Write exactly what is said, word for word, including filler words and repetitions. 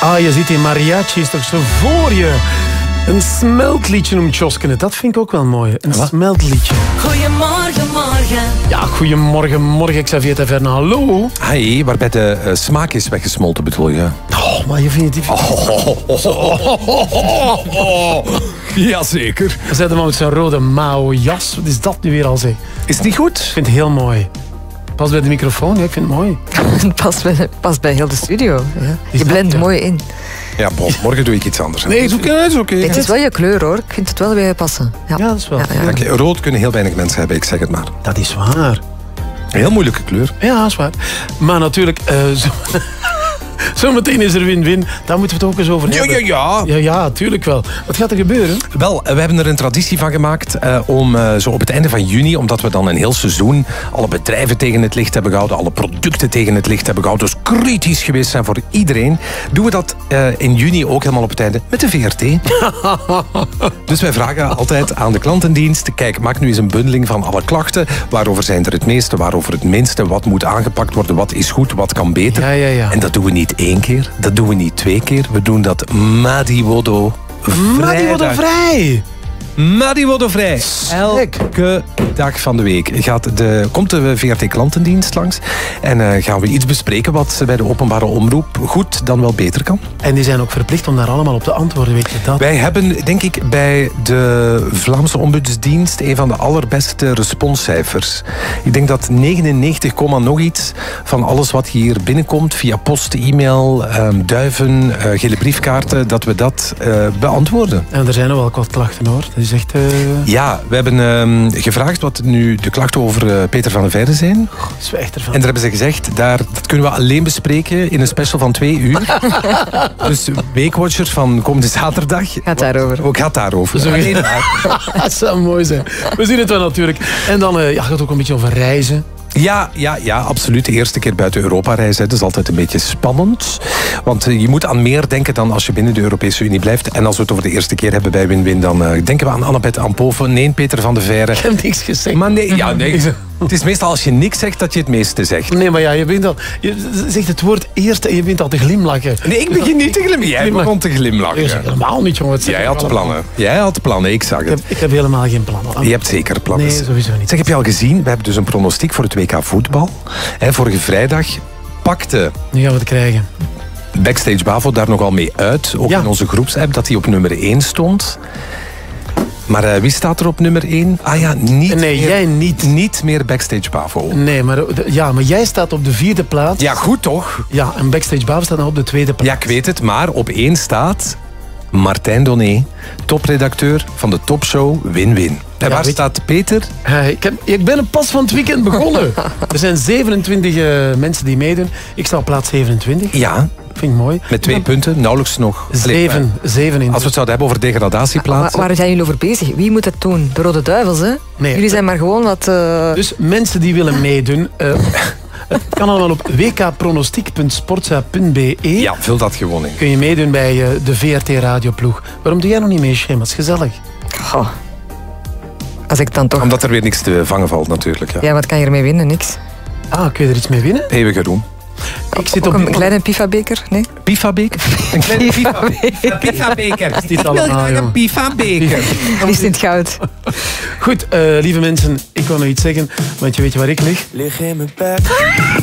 Ah, je ziet die mariachis toch zo voor je. Een smeltliedje noemt Joske het. Dat vind ik ook wel mooi. Een Wat? smeltliedje. Goedemorgen, morgen. Ja, goedemorgen, morgen. Xavier Taverne, hallo. Hi, waarbij de uh, smaak is weggesmolten, bedoel je? Oh, maar je vindt het... Oh, oh, oh, oh, oh, oh, oh. Jazeker. Zet hem met zo'n rode Mao-jas. Wat is dat nu weer al, zeg? Is het niet goed? Ik vind het heel mooi. Pas bij de microfoon, ja, ik vind het mooi. Pas bij, pas bij heel de studio. Ja. Je blendt ja. mooi in. Ja, bon, morgen doe ik iets anders. Hè. Nee, het is oké. Okay, okay. Het is wel je kleur, hoor. Ik vind het wel bij je passen. Ja, ja dat is wel. Ja, ja. Okay, rood kunnen heel weinig mensen hebben, ik zeg het maar. Dat is waar. Een heel moeilijke kleur. Ja, dat is waar. Maar natuurlijk... Uh, zo... Zometeen is er win-win. Daar moeten we het ook eens over hebben. Ja, ja, ja. Ja, ja, tuurlijk wel. Wat gaat er gebeuren? Wel, we hebben er een traditie van gemaakt uh, om uh, zo op het einde van juni, omdat we dan een heel seizoen alle bedrijven tegen het licht hebben gehouden, alle producten tegen het licht hebben gehouden, dus kritisch geweest zijn voor iedereen, doen we dat uh, in juni ook helemaal op het einde met de V R T. Dus wij vragen altijd aan de klantendienst, kijk, maak nu eens een bundeling van alle klachten. Waarover zijn er het meeste, waarover het minste, wat moet aangepakt worden, wat is goed, wat kan beter. Ja, ja, ja. En dat doen we niet één keer, dat doen we niet twee keer. We doen dat Madiwodo vrijdag. Madiwodo vrij! Madiwodo vrij. Elke dag van de week gaat de, komt de V R T-klantendienst langs en uh, gaan we iets bespreken wat bij de openbare omroep goed dan wel beter kan. En die zijn ook verplicht om daar allemaal op te antwoorden, weet je dat? Wij hebben, denk ik, bij de Vlaamse Ombudsdienst een van de allerbeste responscijfers. Ik denk dat negenennegentig, nog iets van alles wat hier binnenkomt via post, e-mail, um, duiven, uh, gele briefkaarten, dat we dat uh, beantwoorden. En er zijn nog wel wat klachten, hoor. Dat is echt... Uh... Ja, we hebben um, gevraagd wat nu de klachten over uh, Peter van de Veire zijn. Oh, dat is wel echt ervan. En daar hebben ze gezegd, daar, dat kunnen we alleen bespreken in een special van twee uur. Dus Weekwatchers van komende zaterdag. Gaat daarover. Ook gaat daarover. Zo alleen maar. Dat zou mooi zijn. We zien het wel natuurlijk. En dan uh, ja, gaat het ook een beetje over reizen. Ja, ja, ja, absoluut. De eerste keer buiten Europa reizen, dat is altijd een beetje spannend. Want uh, je moet aan meer denken dan als je binnen de Europese Unie blijft. En als we het over de eerste keer hebben bij Win-Win, dan uh, denken we aan Annabeth Ampoven. Nee, Peter van de Veire. Ik heb niks gezegd. Maar nee, ja, nee. Het is meestal als je niks zegt dat je het meeste zegt. Nee, maar ja, je, bent al, je zegt het woord eerst en je bent al te glimlachen. Nee, ik begin niet te glimlachen. Jij begon te glimlachen. Ik zeg helemaal niet, jongen. Jij had plannen. Jij had plannen, ik zag het. Ik heb, ik heb helemaal geen plannen. Je hebt zeker plannen. Nee, sowieso niet. Zeg, heb je al gezien? We hebben dus een pronostiek voor het W K voetbal. He, vorige vrijdag pakte... Nu gaan we het krijgen. Backstage Bavo daar nogal mee uit. Ook ja. in onze groepsapp, dat hij op nummer één stond. Maar uh, wie staat er op nummer één? Ah ja, niet nee, meer, jij niet. Niet meer Backstage Bavo. Nee, maar, ja, maar jij staat op de vierde plaats. Ja, goed toch? Ja, en Backstage Bavo staat nog op de tweede plaats. Ja, ik weet het, maar op één staat Martijn Donné, topredacteur van de topshow Win-Win. En ja, waar staat Peter? Uh, ik, heb, ik ben pas van het weekend begonnen. Er zijn zevenentwintig uh, mensen die meedoen. Ik sta op plaats zevenentwintig. Ja. Vind ik mooi. Met twee ja. punten, nauwelijks nog. Zeven, zeven in. Als we het zouden hebben over degradatieplaatsen. Waar, waar zijn jullie over bezig? Wie moet het doen? De Rode Duivels, hè? Nee. Jullie zijn maar gewoon wat... Uh... Dus mensen die willen meedoen... Uh, het kan allemaal op w k pronostiek punt sportza punt b e. Ja, vul dat gewoon in. Kun je meedoen bij uh, de V R T-radioploeg. Waarom doe jij nog niet mee, Shem? Dat is gezellig. Goh. Als ik dan toch... Omdat er weer niks te vangen valt, natuurlijk. Ja, ja wat kan je ermee winnen? Niks. Ah, kun je er iets mee winnen? Eeuwige roem. Ik zit op op een kleine Pifa-beker, nee? Pifa-beker? Een kleine Pifa-beker. Pifa-beker. Ik wil graag een Pifa-beker. Die is in het goud. Goed, uh, lieve mensen, ik wil nog iets zeggen, want je weet waar ik lig. Lig in mijn bed.